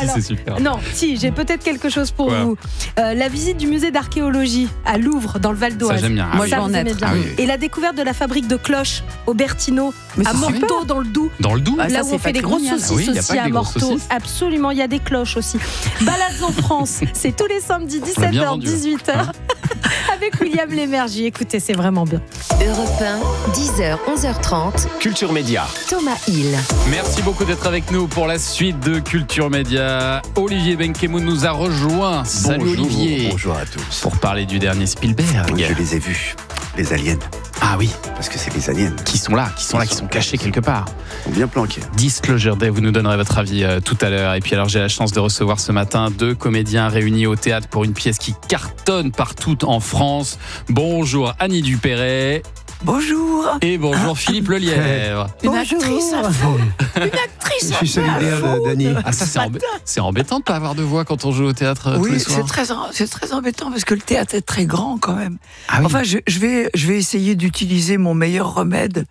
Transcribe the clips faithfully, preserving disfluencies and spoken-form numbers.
c'est super. Non, si, j'ai peut-être quelque chose pour ouais. vous. Euh, la visite du musée d'archéologie à Louvre, dans le Val d'Oise. Ça, j'aime bien. Ah, Moi, oui. ça, vous aimez bien. Ah, oui. Et la découverte de la fabrique de cloches au Bertino, Mais à c'est Morteau, super. dans le Doubs. Dans le Doubs. Ah, Là ça, où c'est on fait des grosses patrimonial. saucisses Ah oui, y a aussi pas que à des grosses Morteau. saucisses. Absolument, il y a des cloches aussi. Balades en France, c'est tous les samedis On l'a bien dix-sept heures vendu. dix-huit heures avec William Lémergie. Écoutez, c'est vraiment bien. Europe un, dix heures, onze heures trente. Culture Média. Thomas Hill. Merci beaucoup d'être avec nous pour la suite de Culture Média. Olivier Benkemoun nous a rejoint. Salut Bonjour, Olivier. Bonjour à tous. Pour parler du dernier Spielberg. Oui, je les ai vus, les aliens, Ah oui, parce que c'est les aliens qui sont là, qui sont là, qui sont cachés quelque part. qui sont bien planqués. Disclosure Day, vous nous donnerez votre avis euh, tout à l'heure. Et puis alors j'ai la chance de recevoir ce matin deux comédiens réunis au théâtre pour une pièce qui cartonne partout en France. Bonjour Annie Dupéret. Bonjour. Et bonjour Philippe Lelièvre. Une Bonjour. actrice à fond. Une actrice Je à suis solidaire fond. de- d'Annie. Ah ça c'est, emb- c'est embêtant de pas avoir de voix quand on joue au théâtre euh, tous Oui, les c'est soirs. très, en- c'est très embêtant parce que le théâtre est très grand quand même. Ah oui. Enfin, je, je vais, je vais essayer d'utiliser mon meilleur remède,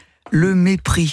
le mépris.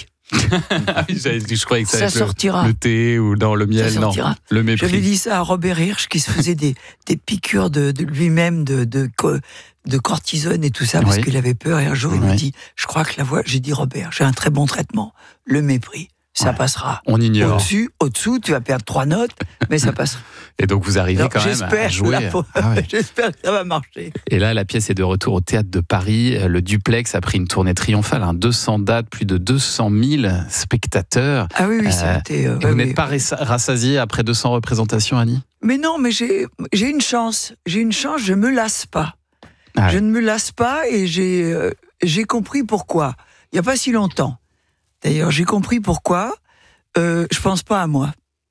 Ah oui, j'avais- je croyais que ça, Ça allait être le- sortira. Le, thé ou dans le miel, Ça non. sortira. Le mépris. J'avais dit ça à Robert Hirsch qui se faisait des, des piqûres de, de lui-même, de, de, co- de cortisone et tout ça, parce Oui. qu'il avait peur. Et un jour, il me Oui. dit, je crois que la voix, j'ai dit Robert, j'ai un très bon traitement, le mépris. Ça Ouais. passera. On ignore. Au-dessus, au-dessous, tu vas perdre trois notes, mais ça passera. Et donc vous arrivez Alors, quand même à j'espère, jouer. là, faut- Ah ouais. j'espère que ça va marcher. Et là, la pièce est de retour au Théâtre de Paris. Le Duplex a pris une tournée triomphale, hein, deux cents dates, plus de deux cent mille spectateurs. Ah oui, oui, ça a Euh, été. euh, Et ouais, vous oui. n'êtes pas rassa- rassasié après deux cents représentations, Annie? Mais non, mais j'ai, j'ai une chance. J'ai une chance, je me lasse pas. Ah Je ouais. ne me lasse pas et j'ai, euh, j'ai compris pourquoi. Il n'y a pas si longtemps. D'ailleurs, j'ai compris pourquoi. Euh, je pense pas à moi.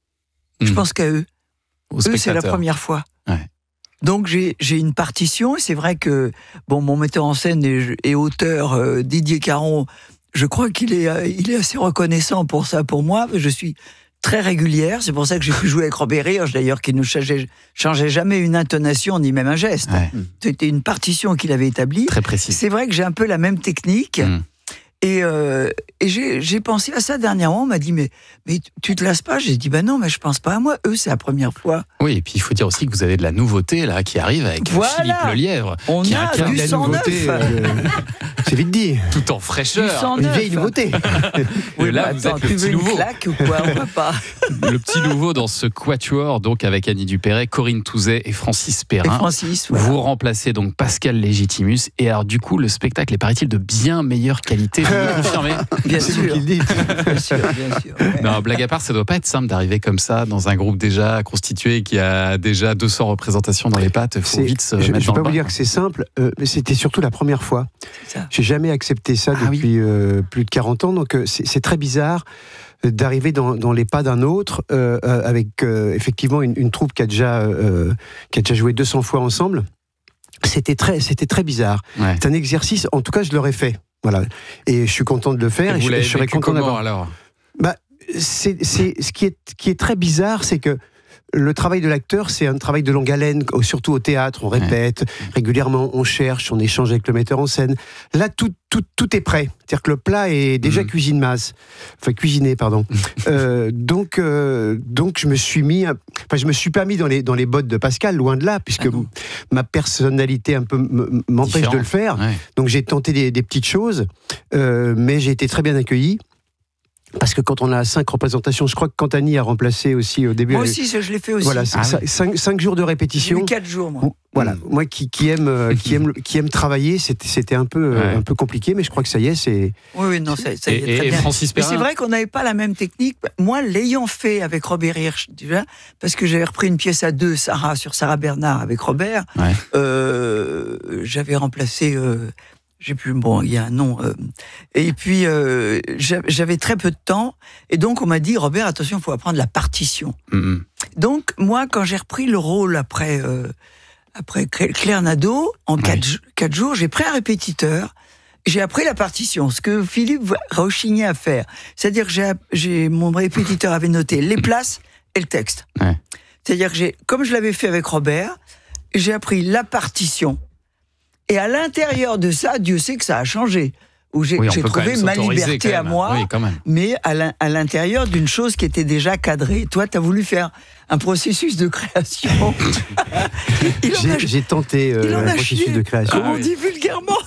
Je Hmm. pense qu'à eux. Aux Eux, c'est la spectateurs. première fois. Ouais. Donc j'ai, j'ai une partition. C'est vrai que bon, mon metteur en scène et, et auteur euh, Didier Caron, je crois qu'il est, euh, il est assez reconnaissant pour ça, pour moi. Je suis très régulière. C'est pour ça que j'ai pu jouer avec Robert Hirsch, d'ailleurs, qui ne changeait, changeait jamais une intonation ni même un geste. Ouais. C'était une partition qu'il avait établie. Très précis. C'est vrai que j'ai un peu la même technique. Hmm. Et, euh, et j'ai, j'ai pensé à ça dernièrement. On m'a dit, mais, mais tu te lasses pas? J'ai dit, ben non, mais je pense pas à moi. Eux, c'est la première fois. Oui, et puis il faut dire aussi que vous avez de la nouveauté là qui arrive avec Voilà. Philippe Lelièvre, On qui a incarne du la sang nouveauté, neuf. euh, c'est vite dit. tout en Du fraîcheur. sang Une neuf. vieille nouveauté. Et là, bah, vous attends, êtes le tu petit veux une nouveau. claque ou quoi? On va pas. Le petit nouveau dans ce quatuor, donc avec Annie Dupéret, Corinne Touzet et Francis Et Perrin. Francis, voilà. Vous remplacez donc Pascal Légitimus. Et alors, du coup, le spectacle est, paraît-il, de bien meilleure qualité. Vous me confirmez? Bien C'est vous sûr. qui le dites. Bien sûr, bien sûr. ouais. Non, blague à part, ça doit pas être simple d'arriver comme ça dans un groupe déjà constitué qui a déjà deux cents représentations dans les pattes. Il faut C'est- vite se je ne mettre vais dans pas le vous bain. dire que c'est simple, euh, mais c'était surtout la première fois. C'est ça. J'ai jamais accepté ça Ah oui. depuis euh, plus de quarante ans, donc euh, c'est c'est très bizarre euh, d'arriver dans, dans les pas d'un autre euh, euh, avec euh, effectivement une, une troupe qui a déjà euh, qui a déjà joué deux cents fois ensemble. C'était très c'était très bizarre. Ouais. C'est un exercice. En tout cas, je l'aurais fait. Voilà. Et je suis content de le faire. Et Et, vous je, l'avez je serais vécu content comment d'avoir. alors? C'est, c'est, ce qui est, qui est très bizarre, c'est que le travail de l'acteur, c'est un travail de longue haleine, surtout au théâtre. On répète régulièrement, on cherche, on échange avec le metteur en scène. Là, tout, tout, tout est prêt. C'est-à-dire que le plat est déjà Mhm. cuisiné masse, enfin cuisiné, pardon. euh, donc, euh, donc, je me suis mis, un- enfin, je me suis pas mis dans les dans les bottes de Pascal, loin de là, puisque Ah non. ma personnalité un peu m- m'empêche Différent. de le faire. Ouais. Donc j'ai tenté des, des petites choses, euh, mais j'ai été très bien accueilli. Parce que quand on a cinq représentations, je crois que quand Annie a remplacé aussi au début. Moi elle- aussi, ça, je l'ai fait aussi. Voilà, Ah cinq, oui. cinq- cinq jours de J'ai répétition. eu quatre jours, moi. Voilà, Mm. moi qui, qui aime euh, qui aime qui aime travailler, c'était c'était un peu euh, Ouais. un peu compliqué, mais je crois que ça y est, c'est Oui, oui, non, ça, ça y Et, est, et- très et bien. Francis Mais Perrin. c'est vrai qu'on n'avait pas la même technique. Moi, l'ayant fait avec Robert Hirsch, déjà, parce que j'avais repris une pièce à deux, Sarah, sur Sarah Bernard avec Robert, Ouais. euh, j'avais remplacé, euh, j'ai plus, bon, il y a un nom, euh, et puis euh, j'a- j'avais très peu de temps, et donc on m'a dit, Robert, attention, il faut apprendre la partition. Mhm. Donc, moi, quand j'ai repris le rôle après, euh, après Cl- Claire Nadeau, en Ouais. quatre, jou- quatre jours, j'ai pris un répétiteur, j'ai appris la partition, ce que Philippe va- rechignait à faire. C'est-à-dire que j'ai, j'ai, mon répétiteur avait noté les places et le texte. Ouais. C'est-à-dire que j'ai, comme je l'avais fait avec Robert, j'ai appris la partition. Et à l'intérieur de ça, Dieu sait que ça a changé. où j'ai, Oui, on j'ai peut quand trouvé même ma s'autoriser liberté quand à même. moi, Oui, quand même. mais à, l'in- à l'intérieur d'une chose qui était déjà cadrée. Toi, tu as voulu faire un processus de création. Il en a- J'ai, j'ai tenté euh, il en un a processus chié. de création. Comme on oui. dit vulgairement.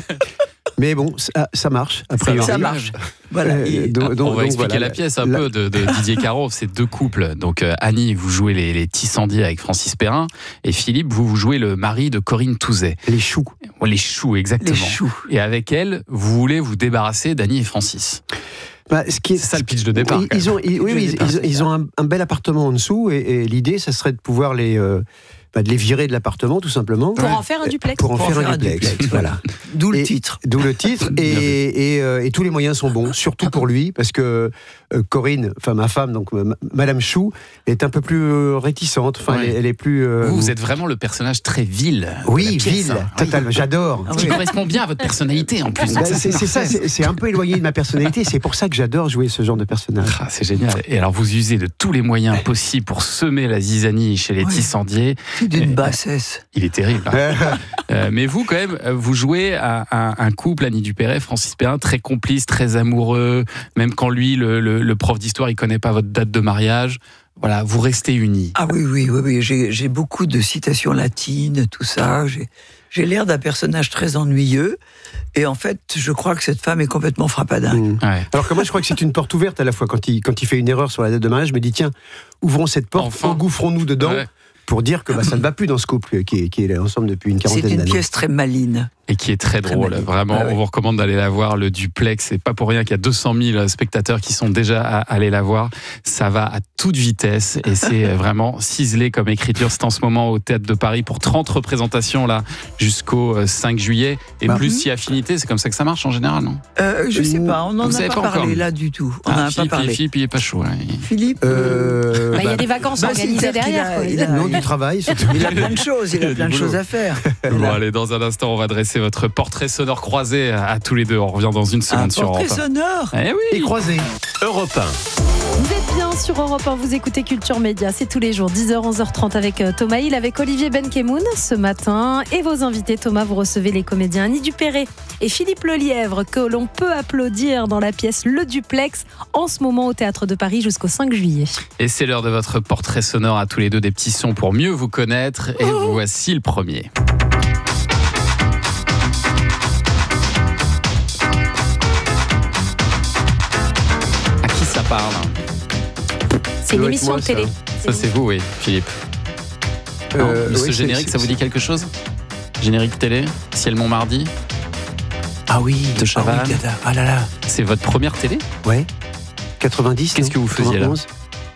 Mais bon, ça, ça marche, a priori. Ça marche. Voilà. Euh, Et- donc- Ah, donc- on va donc expliquer voilà, la pièce un la- peu de, de Didier Caron. C'est deux couples. Donc euh, Annie, vous jouez les, les Tissandier avec Francis Perrin, et Philippe, vous, vous jouez le mari de Corinne Touzet. Les choux. Oh, les choux, exactement. Les choux. Et avec elle, vous voulez vous débarrasser d'Annie et Francis. Bah, ce qui est, C'est ça le pitch de départ. Ils, quand ils même. ont, ils- oui, Le oui, ils, départ, ils- c'est ils ça. ont un, un bel appartement en dessous, et, et l'idée, ça serait de pouvoir les, euh, bah, de les virer de l'appartement, tout simplement. Pour en faire un duplex. Pour en Pour faire un duplex, voilà. D'où le Et- titre. D'où le titre, Bien vu. et, et, euh, et tous les moyens sont bons, surtout pour lui, parce que euh, Corinne, enfin ma femme, donc euh, Madame Chou, est un peu plus euh, réticente, enfin Oui. elle, est- elle est plus... euh, Vous, vous êtes vraiment le personnage très vil. de la Oui, pièce, ville, hein. totalement, j'adore. Ah Ce qui oui. correspond bien à votre personnalité en plus. Bah, Donc ça, c'est c'est ça, parfait. c'est c'est un peu éloigné de ma personnalité, c'est pour ça que j'adore jouer ce genre de personnage. Ah, c'est génial. Et alors, vous usez de tous les moyens possibles pour semer la zizanie chez les Oui. Tissandier. C'est d'une Et- bassesse. Il est terrible. hein. Euh, mais vous, quand même, euh, vous jouez à, à un couple, Annie Dupéret, Francis Perrin, très complice, très amoureux. Même quand lui, le, le- le prof d'histoire, il connaît pas votre date de mariage. Voilà, vous restez unis. Ah oui, oui, oui, oui. J'ai, j'ai beaucoup de citations latines, tout ça. J'ai, j'ai l'air d'un personnage très ennuyeux. Et en fait, je crois que cette femme est complètement frappadingue. Mm. Ouais. Alors que moi, je crois que c'est une porte ouverte à la fois. Quand il, quand il fait une erreur sur la date de mariage, je me dis, tiens, ouvrons cette porte, Enfin. engouffrons-nous dedans, Ouais. pour dire que bah, ça ne va plus dans ce couple qui est, qui est ensemble depuis une C'est quarantaine une d'années. pièce très maline. Et qui est très Très drôle. magnifique. Vraiment, Ah ouais. on vous recommande d'aller la voir. Le duplex, c'est pas pour rien qu'il y a deux cent mille spectateurs qui sont déjà à aller la voir. Ça va à toute vitesse et c'est vraiment ciselé comme écriture. C'est en ce moment au Théâtre de Paris pour trente représentations là jusqu'au cinq juillet. Et Bah. plus si affinité, c'est comme ça que ça marche en général, non? Euh, je sais pas, on n'en Vous a savez pas, pas parlé encore. là du tout. On n'en Ah, a pas Philippe, parlé. Philippe, il est pas chaud. hein. Philippe Euh, Bah, il y a bah, des vacances bah, organisées c'est-à-dire qu'il derrière. a- quoi. il a- non, du travail, surtout. il a plein de choses, il Il a a du plein de boulot. choses à faire. Bon, allez, dans un instant, on va dresser votre portrait sonore croisé à, à tous les deux. On revient dans une Un seconde sur portrait Europe un. sonore. Eh oui. Et croisé. Europe un. Vous êtes bien sur Europe un, vous écoutez Culture Média, c'est tous les jours, dix heures, onze heures trente avec euh, Thomas Hill, avec Olivier Benkemoun ce matin. Et vos invités, Thomas, vous recevez les comédiens Annie Dupéret et Philippe Lelièvre, que l'on peut applaudir dans la pièce Le Duplex, en ce moment au Théâtre de Paris jusqu'au cinq juillet. Et c'est l'heure de votre portrait sonore à tous les deux, des petits sons pour mieux vous connaître. Et Oh. voici le premier. À qui ça parle? C'est une doit être émission moi, de télé. Ça, c'est vous, oui, Philippe. Non, Euh, ce oui, c'est- générique, ça vous c'est- dit quelque chose? Générique télé, Ciel Montmardi, Ah oui, De Chavannes. Ah, oui, Tata. Ah là là. c'est votre première télé? Ouais. quatre-vingt-dix. Qu'est-ce non que vous faisiez là? quatre-vingt-onze.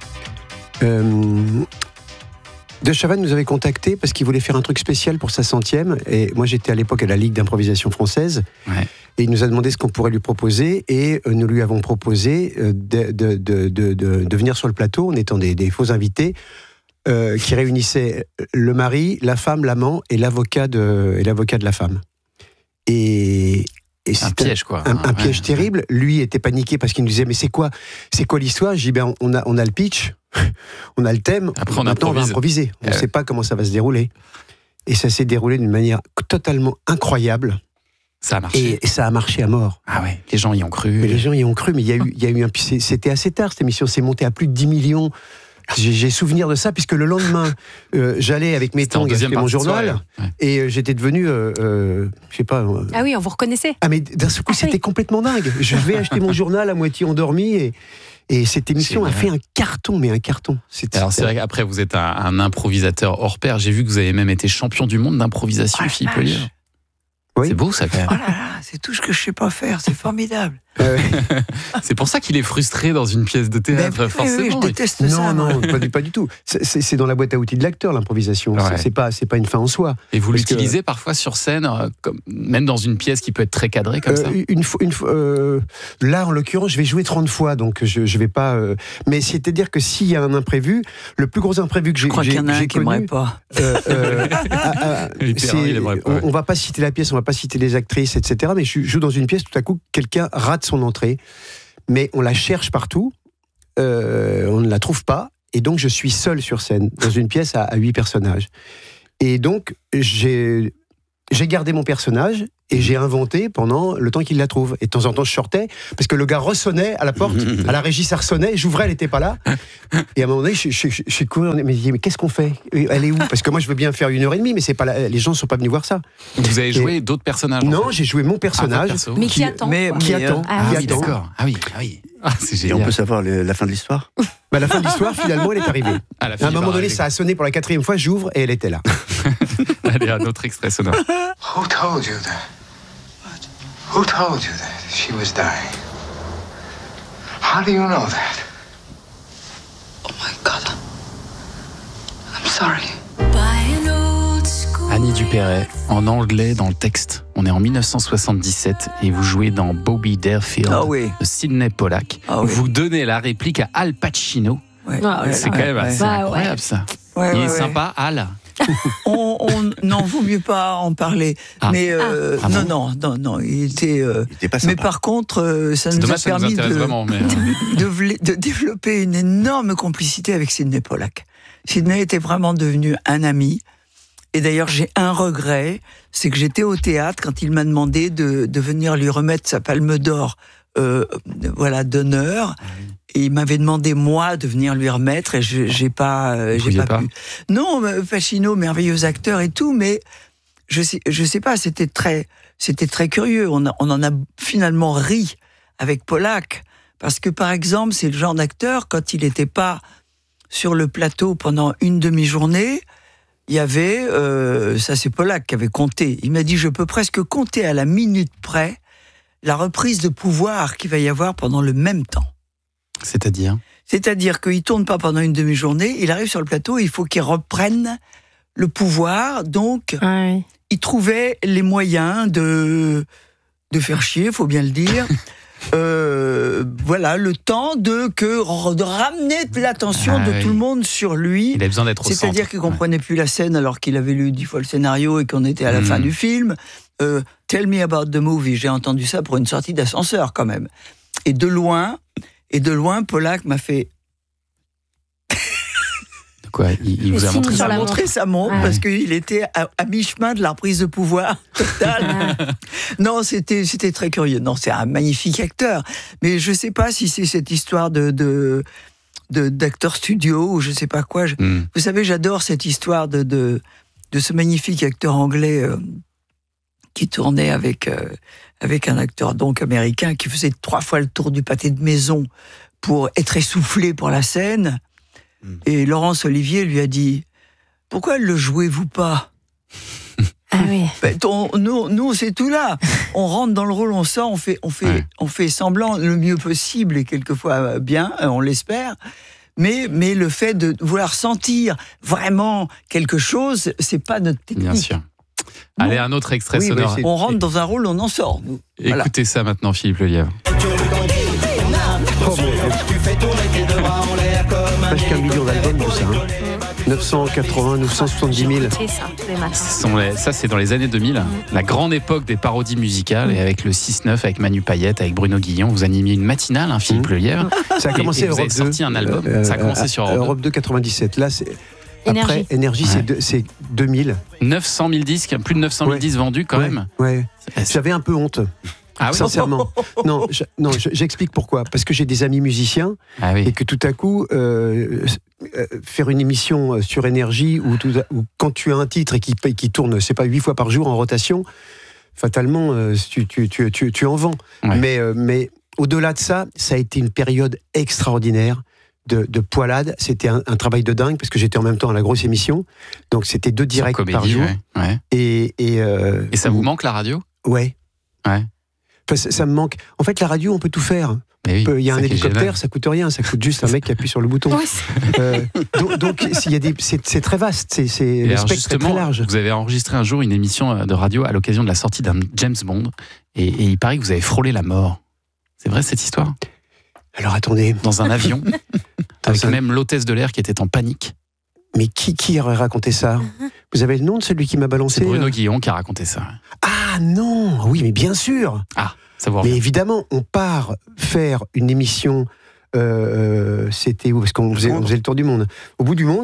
euh, De Chavannes nous avait contacté parce qu'il voulait faire un truc spécial pour sa centième. Et moi, j'étais à l'époque à la Ligue d'improvisation française. Ouais. Et il nous a demandé ce qu'on pourrait lui proposer. Et euh, nous lui avons proposé euh, de, de, de, de, de- de venir sur le plateau en étant des, des faux invités euh, qui réunissaient le mari, la femme, l'amant et l'avocat de, et l'avocat de la femme. Et, et Un c'était piège, quoi. un, un Ouais. piège terrible. Lui était paniqué parce qu'il nous disait mais c'est quoi, c'est quoi l'histoire? Je dis ben on a, on a le pitch, on a le thème. Après, on maintenant on va improvise. improviser. On ne Eh ouais. sait pas comment ça va se dérouler. Et ça s'est déroulé d'une manière totalement incroyable. Ça a marché. Et, et ça a marché à mort. Ah ouais, les gens y ont cru. Mais les gens y ont cru. Mais il y a eu, il y a eu un. c'est- C'était assez tard cette émission. C'est monté à plus de dix millions. J'ai j'ai souvenir de ça puisque le lendemain, euh, j'allais avec mes C'était en tongs deuxième acheter mon partie de soirée, journal ouais. et euh, j'étais devenu, euh, euh, je sais pas. euh, Ah oui, on vous reconnaissait. ah mais d'un seul coup Ah oui. c'était complètement dingue. Je vais acheter mon journal à moitié endormi et, et cette émission a Génial. fait un carton, mais un carton. C'était- Alors c'est vrai qu'après vous êtes un, un improvisateur hors pair. J'ai vu que vous avez même été champion du monde d'improvisation, Ah, Philippe vache. Lelièvre. Oui. C'est beau ça quand même. Oh là là, c'est tout ce que je sais pas faire, c'est formidable. Euh, C'est pour ça qu'il est frustré dans une pièce de théâtre, Mais oui, forcément. oui, je déteste non, ça. moi. non, pas du, pas du tout. C'est- C'est c'est dans la boîte à outils de l'acteur l'improvisation. Ouais. C'est- C'est pas, c'est pas une fin en soi. Et vous Parce que- l'utilisez parfois sur scène, euh, comme, même dans une pièce qui peut être très cadrée comme ça. Euh, une fois, une fois, euh, là, en l'occurrence, je vais jouer trente fois, donc je, je vais pas. euh, mais c'est-à-dire que s'il y a un imprévu, le plus gros imprévu que j'ai Je crois j'ai- qu'il y en a j'ai un qui aimerait connu, pas. euh, euh, ah, ah, Il c'est- Perrin, il aimerait pas, on, ouais. on va pas citer la pièce, on va pas citer les actrices, et cetera. Mais je joue dans une pièce, tout à coup, quelqu'un rate son entrée, mais on la cherche partout, euh, on ne la trouve pas, et donc je suis seul sur scène dans une pièce à, à huit personnages. Et donc j'ai j'ai gardé mon personnage Et j'ai inventé pendant le temps qu'il la trouve. Et de temps en temps, je sortais, parce que le gars ressonnait à la porte, à la régie, ça ressonnait, j'ouvrais, elle n'était pas là. Et à un moment donné, je, je, je, je suis couru, on est- mais, mais qu'est-ce qu'on fait? Elle est où? Parce que moi, je veux bien faire une heure et demie, mais c'est pas la- les gens ne sont pas venus voir ça. Vous avez Et- joué d'autres personnages en Non, fait. j'ai joué mon Ah, personnage. votre perso. Mais qui attend mais- quoi. Qui mais, attend, euh, Ah qui Ah oui, attend. d'accord. Ah oui, ah oui. Ah, c'est Et on génial. peut savoir le- la fin de l'histoire? Bah, la fin de l'histoire, finalement, elle est arrivée. Ah, la À fille un moment va donné, arriver. ça a sonné pour la quatrième fois, j'ouvre et elle était là. Allez, un autre extrait sonore. Who told you that? Who told you that she was dying? How do you know that? Oh my God. I'm sorry. Annie Dupéret, en anglais dans le texte. On est en mille neuf cent soixante-dix-sept et vous jouez dans Bobby Darefield Ah oui. de Sidney Pollack. Ah oui. Vous donnez la réplique à Al Pacino. Ouais, Ah, ouais, C'est ouais, quand même ouais. assez Bah, ouais. incroyable ça. Ouais, Il ouais, est ouais. sympa, Al. On, on n'en vaut mieux pas en parler. Ah. Mais euh, Ah. Ah non, bon non, non, non, il était. euh, Il était pas mais sympa. par contre, euh, ça C'est nous a dommage, ça nous permis intéresse de, vraiment. Mais, euh, de, vle- de développer une énorme complicité avec Sidney Pollack. Sidney était vraiment devenu un ami. Et d'ailleurs, j'ai un regret, c'est que j'étais au théâtre quand il m'a demandé de, de venir lui remettre sa palme d'or, euh, voilà, d'honneur. Et il m'avait demandé, moi, de venir lui remettre, et je j'ai pas, euh, Vous j'ai pouviez pas, pas pu. Non, mais Pacino, merveilleux acteur et tout, mais je sais, je sais pas, c'était très, c'était très curieux. On, a- on en a finalement ri avec Pollack, parce que par exemple, c'est le genre d'acteur, quand il n'était pas sur le plateau pendant une demi-journée, il y avait, euh, ça c'est Pollack qui avait compté, il m'a dit, je peux presque compter à la minute près la reprise de pouvoir qu'il va y avoir pendant le même temps. c'est-à-dire C'est-à-dire qu'il ne tourne pas pendant une demi-journée, il arrive sur le plateau, il faut qu'il reprenne le pouvoir, donc Ah oui. il trouvait les moyens de, de faire chier, faut bien le dire. Euh, voilà, le temps de, que, de ramener l'attention Ah de oui. tout le monde sur lui. Il a besoin d'être au centre. C'est-à-dire qu'il ne comprenait plus la scène alors qu'il avait lu dix fois le scénario et qu'on était à la Mhm. fin du film. Euh, Tell me about the movie. J'ai entendu ça pour une sortie d'ascenseur quand même. Et de loin, et de loin, Pollack m'a fait. Quoi, il, il vous Le a signe montré sur Il ça m'a la montré sa montre Ah. parce qu'il était à, à mi-chemin de la reprise de pouvoir totale. Non, c'était c'était très curieux. Non, c'est un magnifique acteur. Mais je sais pas si c'est cette histoire de de de- d'acteur studio ou je sais pas quoi. Je- Hmm. Vous savez, j'adore cette histoire de, de, de ce magnifique acteur anglais euh, qui tournait avec, euh, avec un acteur donc américain qui faisait trois fois le tour du pâté de maison pour être essoufflé pour la scène. Mm. Et Laurence Olivier lui a dit « Pourquoi le jouez-vous pas ?» Ah oui. Ben, on- nous, nous c'est tout là. On rentre dans le rôle, on sort, on fait, on fait, Ouais. on fait semblant le mieux possible et quelquefois bien, on l'espère. Mais, mais le fait de vouloir sentir vraiment quelque chose, c'est pas notre technique. Bien sûr. Allez, un autre extrait Oui, sonore. mais c'est- On rentre dans un rôle, on en sort. Nous. Voilà. Écoutez ça maintenant, Philippe Lelièvre. Oh, mon Dieu. Presque un million d'albums, tout ça. Hein. neuf cent quatre-vingts, neuf cent soixante-dix mille. C'est ça, tous les matins. Ce sont les- ça, c'est dans les années deux mille, la grande époque des parodies musicales, et avec le six neuf, avec Manu Payette, avec Bruno Guillon, vous animiez une matinale, hein, Philippe Mmh. Lelièvre. Ça a Et- commencé et à vous avez Europe deux. sorti un album. Ça a commencé sur Europe deux. Europe deux quatre-vingt-dix-sept. Là, c'est. Énergie. Après, Énergie, c'est Ouais. deux- c'est deux mille. neuf cent mille disques, plus de neuf cent mille Ouais. disques vendus quand Ouais, même. Ouais. C'est- J'avais un peu honte, Ah oui. sincèrement. Non, je- non, je- j'explique pourquoi. Parce que j'ai des amis musiciens Ah et oui. que tout à coup, euh, euh, faire une émission sur Énergie où, tout à- où quand tu as un titre et qui, qui tourne, c'est pas huit fois par jour en rotation, fatalement, euh, tu, tu, tu, tu, tu en vends. Ouais. Mais, euh, mais au-delà de ça, ça a été une période extraordinaire de, de poilade. C'était un, un travail de dingue parce que j'étais en même temps à la grosse émission. Donc c'était deux Sur directs comédie, par jour. ouais, ouais. Et, et, euh, Et ça vous manque la radio? Ouais. Ouais. Enfin, ça, ça me manque. En fait, la radio, on peut tout faire. Mais oui, Il y a c'est un ça qui est hélicoptère, génial. ça coûte rien, ça coûte juste un mec qui appuie sur le bouton. Oui, c'est- Euh, donc, donc s'il y a des, c'est, c'est très vaste, c'est, c'est Et le alors, spectre est très justement, large. vous avez enregistré un jour une émission de radio à l'occasion de la sortie d'un James Bond, et, et il paraît que vous avez frôlé la mort. C'est vrai cette histoire? Alors attendez, Dans un avion, avec un- même l'hôtesse de l'air qui était en panique. mais qui, qui aurait raconté ça? Vous avez le nom de celui qui m'a balancé? C'est Bruno là Guillon qui a raconté ça. Ah non, oui, mais bien sûr. Ah, ça vous Mais revient. évidemment, on part faire une émission. Euh, c'était où? Parce qu'on faisait, on faisait le tour du monde. Au bout du monde,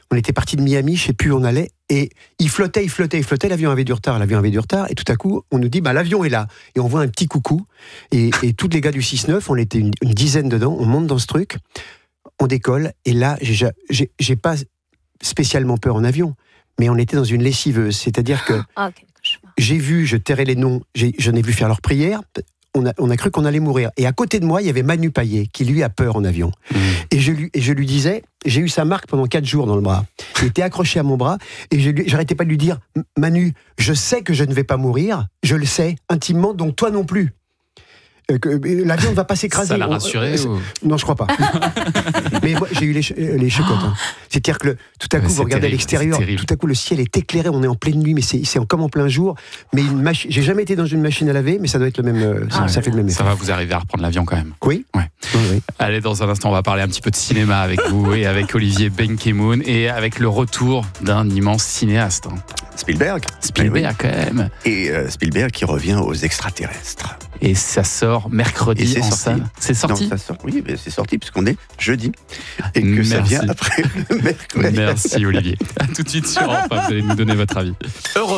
On était parti de Miami, je sais plus où on allait, et il flottait, il flottait, il flottait. L'avion avait du retard, l'avion avait du retard, et tout à coup, on nous dit, bah l'avion est là, et on voit un petit coucou, et, et tous les gars du six neuf, on était une, une dizaine dedans, on monte dans ce truc, on décolle, et là, j'ai, j'ai, j'ai pas spécialement peur en avion, mais on était dans une lessiveuse, c'est-à-dire que Ah, quel cauchemar. j'ai vu, je tairai les noms, j'ai, j'en ai vu faire leur prière. On a, on a cru qu'on allait mourir. Et à côté de moi, il y avait Manu Payet, qui lui a peur en avion. Mmh. Et, je lui, et je lui disais, j'ai eu sa marque pendant quatre jours dans le bras. Il était accroché à mon bras, et je lui, j'arrêtais pas de lui dire, Manu, je sais que je ne vais pas mourir, je le sais intimement, donc toi non plus. Euh, que, l'avion ne va pas s'écraser. Ça l'a rassuré on, ou... Non, je crois pas. Mais moi, j'ai eu les, les chocottes. Hein. C'est-à-dire que le, tout à coup, vous regardez terrible, à l'extérieur, tout à coup, le ciel est éclairé, on est en pleine nuit, mais c'est, c'est comme en plein jour. Mais une machi- j'ai jamais été dans une machine à laver, mais ça doit être le même. Euh, ah, ça, ça fait le même effet. Ça va vous arriver à reprendre l'avion quand même. Oui. Ouais. Oui, oui. Allez, dans un instant, on va parler un petit peu de cinéma avec vous et avec Olivier Benkemoun et avec le retour d'un immense cinéaste. Spielberg. Spielberg, oui. Quand même. Et euh, Spielberg qui revient aux extraterrestres. Et ça sort mercredi c'est en sorti. salle. C'est sorti. Non, ça sort. Oui, mais c'est sorti puisqu'on est jeudi et que Merci. ça vient après le mercredi. Merci Olivier. À tout de suite sur Europe un. Vous allez nous donner votre avis. Europe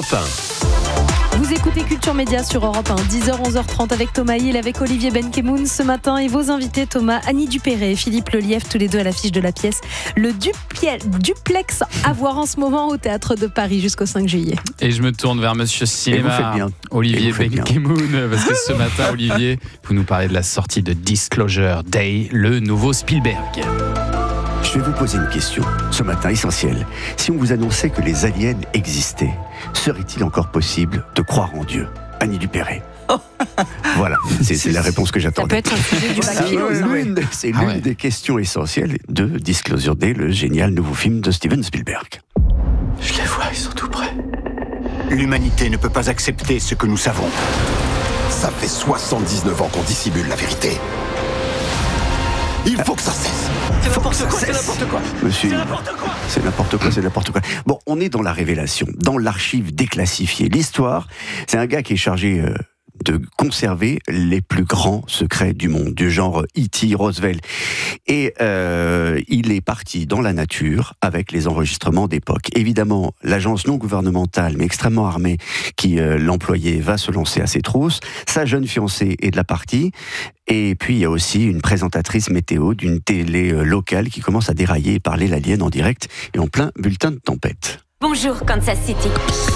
un. Vous écoutez Culture Média sur Europe un, dix heures, onze heures trente avec Thomas Hill, avec Olivier Benkemoun ce matin et vos invités Thomas, Annie Dupéré et Philippe Lelièvre, tous les deux à l'affiche de la pièce Le Dupie- Duplex à voir en ce moment au Théâtre de Paris jusqu'au cinq juillet. Et je me tourne vers Monsieur Cinéma, bien. Olivier Benkemoun, parce que ce matin, Olivier, vous nous parlez de la sortie de Disclosure Day, le nouveau Spielberg. Je vais vous poser une question, ce matin essentielle. Si on vous annonçait que les aliens existaient, serait-il encore possible de croire en Dieu ? Annie Dupéré. Voilà, c'est, c'est la réponse que Ça peut j'attendais. être un sujet du bac C'est philo, ça. l'une, c'est Ah l'une ouais. des questions essentielles de Disclosure Day, le génial nouveau film de Steven Spielberg. Je les vois, ils sont tout près. L'humanité ne peut pas accepter ce que nous savons. Ça fait soixante-dix-neuf ans qu'on dissimule la vérité. Il faut que ça cesse. C'est n'importe quoi, c'est n'importe quoi. Monsieur, C'est n'importe quoi. c'est n'importe quoi, c'est n'importe quoi. Bon, on est dans la révélation, dans l'archive déclassifiée. L'histoire, c'est un gars qui est chargé euh, de conserver les plus grands secrets du monde, du genre E T, Roswell. Et euh, il est parti dans la nature avec les enregistrements d'époque. Évidemment, l'agence non gouvernementale, mais extrêmement armée, qui euh, l'employait, va se lancer à ses trousses. Sa jeune fiancée est de la partie. Et puis, il y a aussi une présentatrice météo d'une télé euh, locale qui commence à dérailler et parler l'alien en direct et en plein bulletin de tempête. Bonjour, Kansas City.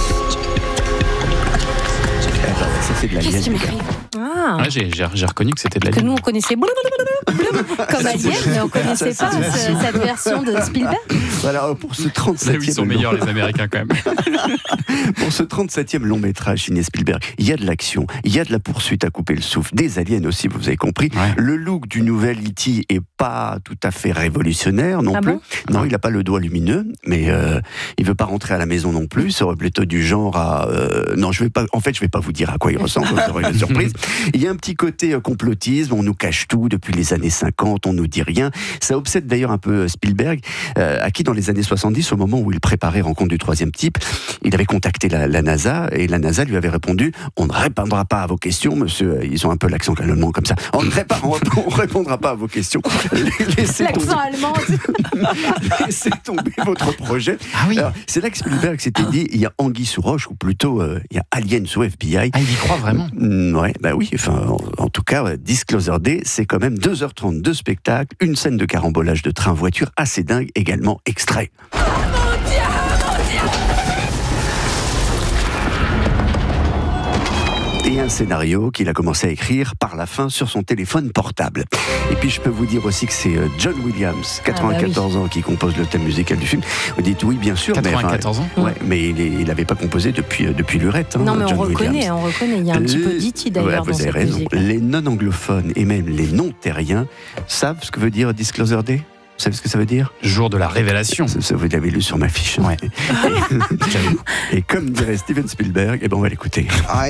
Ça, c'est de l'alien. Qu'est-ce qui m'arrive? Ah, Ouais, j'ai, j'ai, j'ai reconnu que c'était de la que nous on connaissait comme Alien, mais on connaissait pas ce- cette version de Spielberg. Voilà, pour ce Là où trente-septième ils sont meilleurs, les Américains, quand même. Pour ce trente-septième long métrage signé Spielberg, il y a de l'action, il y a de la poursuite à couper le souffle, des aliens aussi, vous avez compris. Ouais. Le look du nouvel E T est pas tout à fait révolutionnaire non Ah plus. bon Non, il a pas le doigt lumineux, mais euh, il veut pas rentrer à la maison non plus. Ça aurait plutôt du genre à. Euh, non, je vais pas. En fait, je vais pas vous dire à quoi il ressemble. Vous aurez la surprise. Il y a un petit côté euh, complotisme. On nous cache tout depuis les années cinquante. On nous dit rien. Ça obsède d'ailleurs un peu Spielberg, euh, à qui dans les années soixante-dix, au moment où il préparait Rencontre du troisième type, il avait contacté la, la NASA et la NASA lui avait répondu: on ne répondra pas à vos questions, monsieur. Ils ont un peu l'accent allemand comme ça. On ne répa- on, on répondra pas à vos questions. Laissez L'accent tomber. allemand. Laissez tomber votre projet. Ah oui. Alors, c'est là que Spielberg s'était dit: il y a anguille sous roche, ou plutôt euh, il y a alien sous F B I. Ah, il y croit vraiment. Mm, ouais, bah oui. Enfin, en, en tout cas, ouais, Disclosure Day, c'est quand même deux heures trente de spectacle, une scène de carambolage de train-voiture assez dingue, également extrait. Et un scénario qu'il a commencé à écrire par la fin sur son téléphone portable. Et puis je peux vous dire aussi que c'est euh, John Williams, quatre-vingt-quatorze ans, qui compose le thème musical du film. Vous dites oui, bien sûr, quatre-vingt-quatorze mais, enfin, ans. ouais, mais il n'avait pas composé depuis, euh, depuis lurette. Hein, Non, mais on John reconnaît, Williams. on reconnaît. Il y a un petit peu d'E T d'ailleurs Ouais, dans vous avez cette raison. musique. Les non-anglophones et même les non-terriens savent ce que veut dire Disclosure Day. Vous savez ce que ça veut dire? Jour de la révélation. Ça, ça, vous l'avez lu sur ma fiche. Hein. Ouais. Et, et comme dirait Steven Spielberg, eh ben on va l'écouter.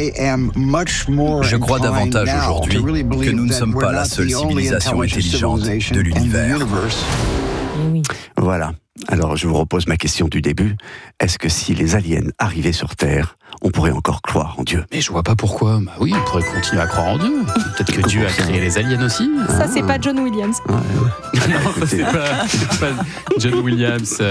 Je crois davantage aujourd'hui que nous ne sommes pas la seule civilisation intelligente de l'univers. Eh oui. Voilà. Alors je vous repose ma question du début. Est-ce que si les aliens arrivaient sur Terre, on pourrait encore croire en Dieu? Mais je vois pas pourquoi. Bah oui, on pourrait continuer à croire en Dieu. Peut-être que Dieu a créé les aliens aussi. Ça, c'est pas John Williams. Ouais, ouais. Non, c'est pas, c'est pas John Williams.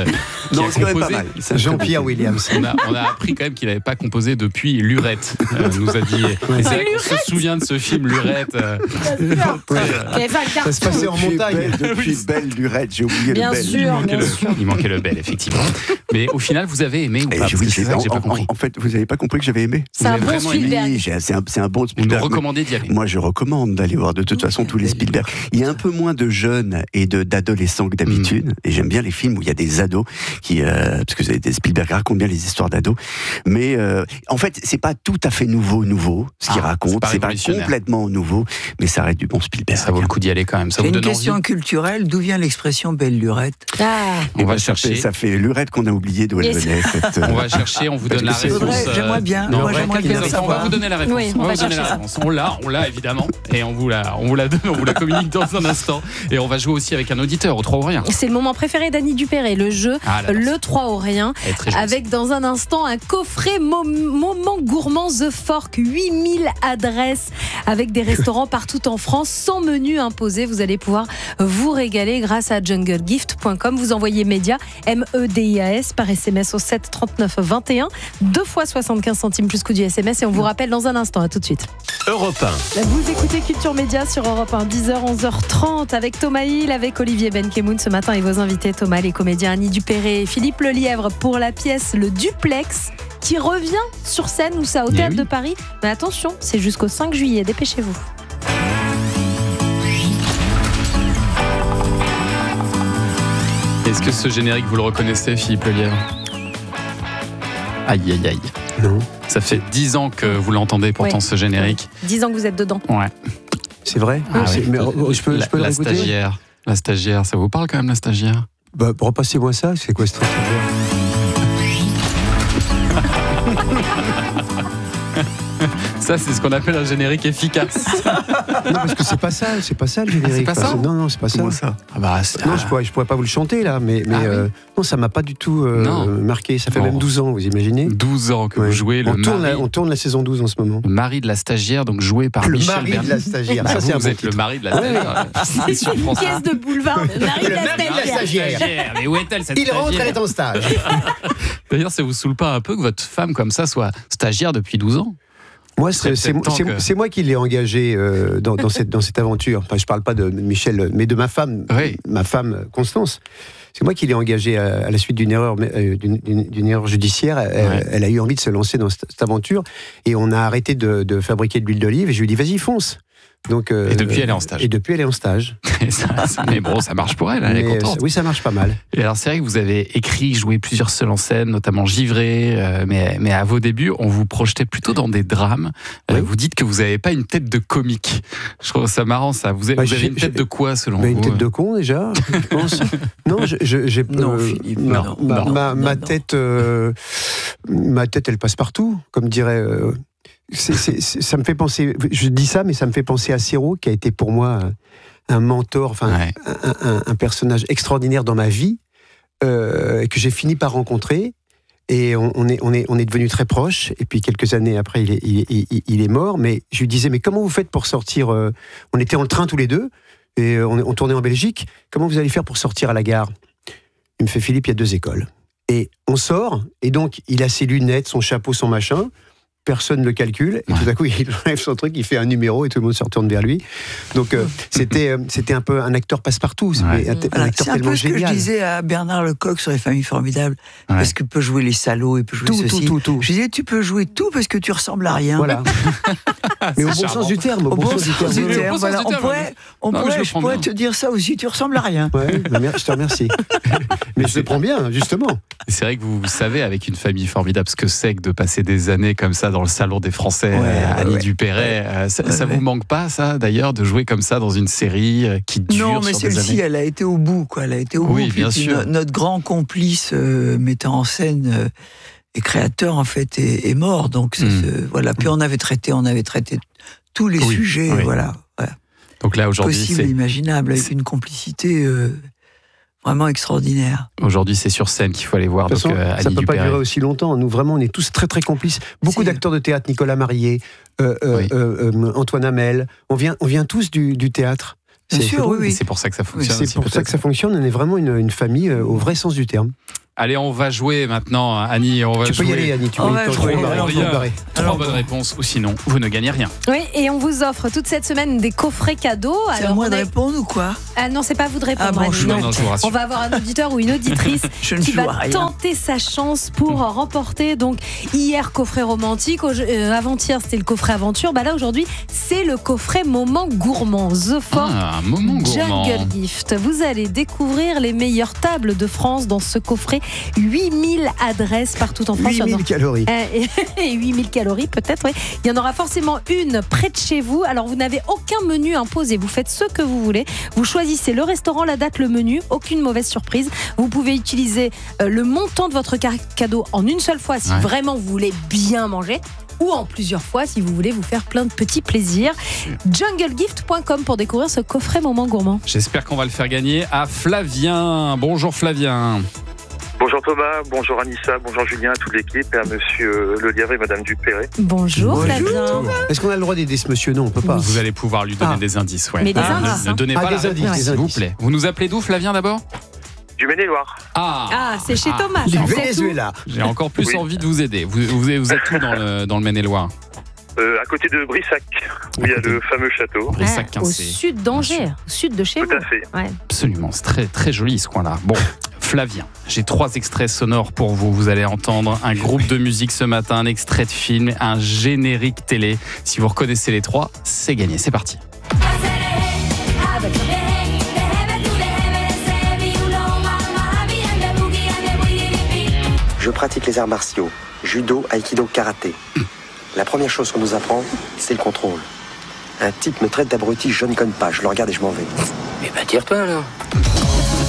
qui non, a c'est composé. pas mal. Ça, Jean-Pierre Williams. On a, on a appris quand même qu'il n'avait pas composé depuis Lurette. Euh, nous a dit. Et c'est vrai qu'on se souvient de ce film Lurette. Euh, Ouais. Ça se passait en montagne. Belle, depuis Belle Lurette, j'ai oublié Bien le Belle. sûr. il, manquait bien le, sûr. il manquait le bel, effectivement. Mais au final, vous avez aimé ou pas? Et Parce oui, que c'est ça que j'ai en, pas compris. en, en fait, vous n'avez pas compris que j'avais aimé. C'est un avez bon vraiment aimé. Spielberg. Oui, j'ai- c'est un, c'est un bon Vous nous Spielberg. recommandez d'y aller. Moi, je recommande d'aller voir de toute façon tous les Spielberg. Il y a un peu moins de jeunes et de, d'adolescents que d'habitude. Mm. Et j'aime bien les films où il y a des ados qui, euh, parce que des Spielberg racontent bien les histoires d'ados. Mais euh, en fait, c'est pas tout à fait nouveau, nouveau ce qu'il Ah, raconte. c'est pas C'est pas révolutionnaire. complètement nouveau, mais ça reste du bon Spielberg. Ça vaut le coup d'y aller quand même. Ça J'ai vous une donne question envie? culturelle. D'où vient l'expression belle lurette? Ah, On va ça chercher. Fait, ça fait Lurette qu'on a oublié d'où elle Yes. venait. Cette, euh, On va chercher, on vous donne la Parce que c'est- réponse. Faudrait- j'aimerais bien, Non, moi, ouais, j'aimerais quelques bien instants, on va savoir. vous donner la réponse. Oui, on on va va vous donner chercher la ça. réponse. On l'a, on l'a évidemment, et on vous la, on vous la, donne, on vous la communique dans un instant. Et on va jouer aussi avec un auditeur au trois ou rien. c'est le moment préféré d'Annie Dupéré, le jeu Ah, là, Le trois au rien. elle est très jolie. Avec dans un instant un coffret mom- moment gourmand The Fork, huit mille adresses avec des restaurants partout en France sans menu imposé. Vous allez pouvoir vous régaler grâce à jungle gift point com. Vous envoyez média M E D I A S par S M S au sept trente-neuf vingt et un, deux fois soixante-quinze centimes plus coût du S M S et on vous rappelle dans un instant. À tout de suite. Europe un. Vous écoutez Culture Média sur Europe un, dix heures, onze heures trente avec Thomas Hill, avec Olivier Benkemoun ce matin et vos invités Thomas, les comédiens Annie Dupéré et Philippe Lelièvre pour la pièce Le Duplex qui revient sur scène ou ça au Mais Théâtre oui. de Paris. Mais attention, c'est jusqu'au cinq juillet, dépêchez-vous. Est-ce que ce générique, vous le reconnaissez, Philippe Lelièvre? Aïe, aïe, aïe. Non. Ça fait dix ans que vous l'entendez pourtant, Ouais. ce générique. dix ans que vous êtes dedans. Ouais. C'est vrai. Ah C'est- oui. mais, oh, je peux, la je peux le la réécouter stagiaire. La stagiaire, ça vous parle quand même, la stagiaire? Bah, repassez-moi ça. C'est quoi ce truc? Ça, c'est ce qu'on appelle un générique efficace. Non, parce que c'est pas ça. C'est pas ça le générique. c'est pas ça Non, non, c'est pas ça. Comment ça? Ah bah, c'est- Non, je pourrais, je pourrais pas vous le chanter là, mais, mais Ah oui. euh, non, ça m'a pas du tout euh, Non. marqué. Ça fait Bon. même douze ans, vous imaginez? douze ans que Ouais. vous jouez le on, tourne mari, la, on tourne la saison douze en ce moment. le mari de la stagiaire, donc joué par Le Michel mari de Bernier. la stagiaire. Bah, Ça, vous, c'est un vous bon êtes le titre. mari de la stagiaire. C'est sur Une France un. pièce de boulevard, le mari de la Le mari de la stagiaire. stagiaire. Mais où est-elle, cette Il rentre, stagiaire elle est en stage. D'ailleurs, ça vous saoule pas un peu que votre femme comme ça soit stagiaire depuis douze ans? Moi, serait c'est peut-être temps c'est- que- c'est moi qui l'ai engagé euh, dans, dans, cette, dans cette aventure. Enfin, je parle pas de Michel, mais de ma femme, Oui. ma femme Constance. C'est moi qui l'ai engagée à, à la suite d'une erreur, euh, d'une- d'une d'une erreur judiciaire. Elle, Ouais. elle a eu envie de se lancer dans cette, cette aventure et on a arrêté de, de fabriquer de l'huile d'olive et je lui ai dit vas-y fonce. Donc, euh, Et depuis, elle est en stage. Et depuis, elle est en stage. Et ça- ça- mais bon, ça marche pour elle, elle est Mais, contente. euh, oui, ça marche pas mal. Et alors, c'est vrai que vous avez écrit, joué plusieurs seuls en scène, notamment Givré, euh, mais, mais à vos débuts, on vous projetait plutôt dans des drames. Euh, Oui. Vous dites que vous n'avez pas une tête de comique. Je trouve ça marrant, ça. Vous avez, Bah, vous avez j'ai- une tête j'ai- de quoi, selon Mais vous une tête de con déjà, je pense. Non, je- je- j'ai Non, euh, Philippe, ma, non, ma- non, ma- non, ma non. tête, euh, ma tête, elle passe partout, comme dirait. euh, c'est- c'est- c'est- ça me fait penser. Je dis ça, mais ça me fait penser à Serrault, qui a été pour moi un, un mentor, enfin Ouais. un, un- un personnage extraordinaire dans ma vie, euh, que j'ai fini par rencontrer. Et on, on est, on est, on est devenus très proches. Et puis quelques années après, il est, il, est- il- il est mort. Mais je lui disais, mais comment vous faites pour sortir euh, On était en train tous les deux. Et euh, on, on tournait en Belgique. Comment vous allez faire pour sortir à la gare? Il me fait, Philippe, il y a deux écoles. Et on sort, et donc il a ses lunettes, son chapeau, son machin. Personne ne le calcule. Et Ouais. tout à coup, il enlève son truc, il fait un numéro et tout le monde se retourne vers lui. Donc euh, c'était, euh, c'était un peu un acteur passe-partout. C'était Ouais. un, un Voilà, acteur c'est un tellement peu ce que je génial. disais à Bernard Lecoq sur Les Familles Formidables. Ouais. Parce qu'il peut jouer les salauds, il peut jouer Tout, ceci. tout, tout, tout. Je disais, tu peux jouer tout parce que tu ressembles à rien. Voilà. Mais au bon charmant. sens du terme. Au Au bon sens du terme. du Oui, au terme, bon sens voilà. du On terme, pourrait, on Non, mais je pourrait, le je prends pourrais bien. te dire ça aussi, tu ressembles à rien. Ouais, bah, mer- je te remercie. Mais je le prends bien, justement. C'est vrai que vous savez, avec une famille formidable, ce que c'est que de passer des années comme ça dans le salon des Français, Ouais, euh, Annie ouais. Dupéré. euh, Ça, Ouais, ça ouais. vous manque pas, ça, d'ailleurs, de jouer comme ça dans une série euh, qui dure Non, mais sur des celle-ci, années? elle a été au bout, quoi. Elle a été au Oui, bout. bien Puis sûr. no- notre grand complice, euh, metteur en scène euh, et créateur, en fait, est, est mort. Donc, ça Mm. se- voilà. Puis on avait traité, on avait traité tous les Oui, sujets, oui. voilà. voilà. Donc là, aujourd'hui, Possible et c'est imaginable, avec c'est- une complicité euh, vraiment extraordinaire. aujourd'hui, c'est sur scène qu'il faut aller voir. De toute Donc, façon, euh, ça Annie peut pas Dupéré. durer aussi longtemps. Nous, vraiment, on est tous très, très complices. Beaucoup C'est- d'acteurs de théâtre, Nicolas Marié, euh, euh, Oui. euh, euh, Antoine Hamel, on vient, on vient tous du, du théâtre. Bien C'est- sûr, c'est oui, drôle. Et oui. c'est pour ça que ça fonctionne. C'est aussi, pour ça peut-être. que ça fonctionne. On est vraiment une, une famille euh, au vrai sens du terme. Allez, on va jouer maintenant, Annie. On va tu jouer. peux y aller, Annie. Tu on peux va y jouer. aller. Trois bonnes réponses, ou sinon, vous ne gagnez rien. Oui, et on vous offre toute cette semaine des coffrets cadeaux. C'est à moi de répondre ou quoi? Ah non, c'est pas à vous de répondre. Ah bon, Annie, je- non. non, non, je vous rassure. On va avoir un auditeur ou une auditrice Je ne qui joue à va rien. tenter sa chance pour remporter. Donc hier coffret romantique, au- euh, avant-hier c'était le coffret aventure. Bah là aujourd'hui c'est le coffret moment gourmand. The Fort Ah, un moment gourmand. Jungle Gift. Vous allez découvrir les meilleures tables de France dans ce coffret. huit mille adresses partout en France. huit mille calories. Euh, et huit mille calories peut-être, oui. Il y en aura forcément une près de chez vous. Alors vous n'avez aucun menu imposé, vous faites ce que vous voulez. Vous choisissez le restaurant, la date, le menu, aucune mauvaise surprise. Vous pouvez utiliser euh, le montant de votre car- cadeau en une seule fois si Ouais. vraiment vous voulez bien manger, ou en plusieurs fois si vous voulez vous faire plein de petits plaisirs. jungle gift point com pour découvrir ce coffret moment gourmand. J'espère qu'on va le faire gagner à Flavien. Bonjour Flavien. Bonjour Thomas, bonjour Anissa, bonjour Julien, à toute l'équipe et à monsieur Le Lièvre et madame Dupéré. Bonjour, Bonjour. Flavien. Est-ce qu'on a le droit d'aider ce monsieur? Non, on peut pas. Vous allez pouvoir lui donner Ah. des indices. Ouais. Mais des Ah, indices, Ne, hein. ne donnez Ah, pas des la indices, réponse, des s'il vous indices. plaît. Vous nous appelez d'où, Flavien, d'abord? Du Maine-et-Loire. Ah, Ah, c'est chez Thomas. Du ça, c'est Venezuela. J'ai encore plus Oui. envie de vous aider. Vous, vous, vous êtes où dans le, dans le Maine-et-Loire? Euh, à côté de Brissac, où il y a côté. le fameux château. tout. Brissac, Ah, au quinze, c'est- sud d'Angers, au sud de chez Tout vous. à fait. Ouais. Absolument, c'est très, très joli ce coin-là. Bon, Flavien, j'ai trois extraits sonores pour vous. Vous allez entendre un groupe de musique ce matin, un extrait de film, un générique télé. Si vous reconnaissez les trois, c'est gagné. C'est parti. Je pratique les arts martiaux, judo, aïkido, karaté. La première chose qu'on nous apprend, c'est le contrôle. Un type me traite d'abruti, je ne conne pas, je le regarde et je m'en vais. Mais bah tire-toi alors.